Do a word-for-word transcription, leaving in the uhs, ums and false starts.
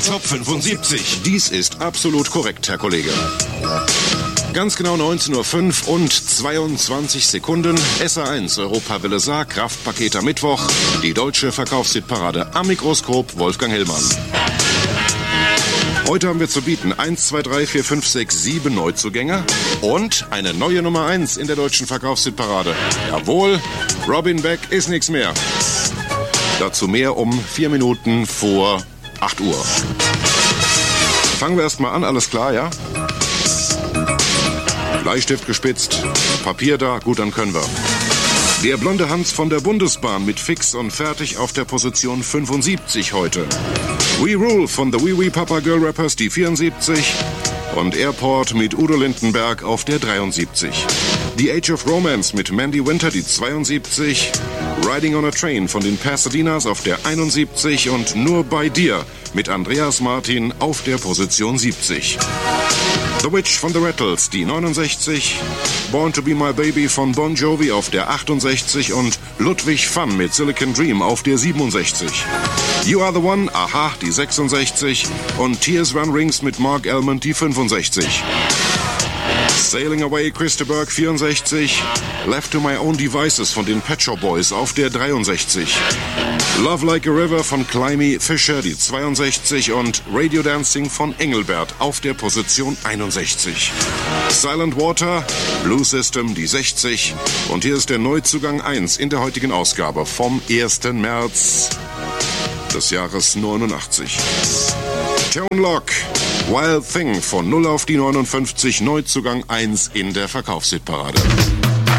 Top fünfundsiebzig. Dies ist absolut korrekt, Herr Kollege. Ganz genau neunzehn Uhr fünf und zweiundzwanzig Sekunden. S A eins Europawelle Saar, Kraftpaket am Mittwoch. Die deutsche Verkaufshitparade am Mikroskop, Wolfgang Hellmann. Heute haben wir zu bieten eins, zwei, drei, vier, fünf, sechs, sieben Neuzugänge und eine neue Nummer eins in der deutschen Verkaufshitparade. Jawohl, Robin Beck ist nichts mehr. Dazu mehr um vier Minuten vor acht Uhr. Fangen wir erstmal an, alles klar, ja? Bleistift gespitzt, Papier da, gut, dann können wir. Der blonde Hans von der Bundesbahn mit fix und fertig auf der Position fünfundsiebzig heute. We Rule von The Wee Wee Papa Girl Rappers, die vierundsiebzig. Und Airport mit Udo Lindenberg auf der dreiundsiebzig. The Age of Romance mit Mandy Winter, die zweiundsiebzig. Riding on a Train von den Pasadenas auf der einundsiebzig. Und Nur bei dir mit Andreas Martin auf der Position siebzig. The Witch von The Rattles, die neunundsechzig. Born to be my baby von Bon Jovi auf der achtundsechzig und Ludwig van mit Silicon Dream auf der siebenundsechzig. You Are the One, Aha, die sechsundsechzig und Tears Run Rings mit Mark Almond, die fünfundsechzig. Sailing Away, Chris de Burgh, vierundsechzig. Left to My Own Devices von den Pet Shop Boys auf der dreiundsechzig. Love Like a River von Climby Fisher, die zweiundsechzig und Radio Dancing von Engelbert auf der Position einundsechzig. Silent Water, Blue System, die sechzig und hier ist der Neuzugang eins in der heutigen Ausgabe vom ersten März des Jahres neunundachtzig. Tone Lock, Wild Thing von null auf die neunundfünfzig, Neuzugang eins in der Verkaufshitparade.